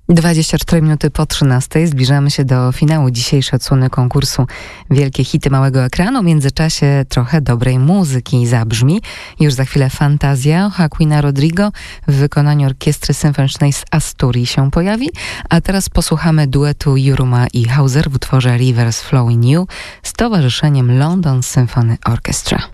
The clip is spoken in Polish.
24 minuty po 13. Zbliżamy się do finału dzisiejszej odsłony konkursu Wielkie Hity Małego Ekranu. W międzyczasie trochę dobrej muzyki zabrzmi. Już za chwilę Fantazja Joaquina Rodrigo w wykonaniu Orkiestry Symfonicznej z Asturii się pojawi. A teraz posłuchamy duetu Juruma i Hauser w utworze Rivers Flow in You z towarzyszeniem London Symphony Orchestra.